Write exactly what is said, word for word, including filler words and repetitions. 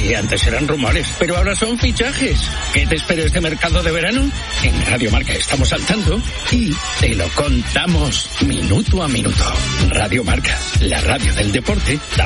Sí, antes eran rumores, pero ahora son fichajes. ¿Qué te espera este mercado de verano? En Radio Marca estamos al tanto y te lo contamos minuto a minuto. Radio Marca, la radio del deporte,